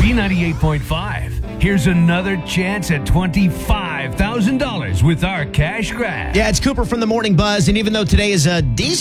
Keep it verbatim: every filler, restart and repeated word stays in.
B ninety-eight point five. Here's another chance at twenty-five thousand dollars with our cash grab. Yeah, it's Cooper from the Morning Buzz, and even though today is a decent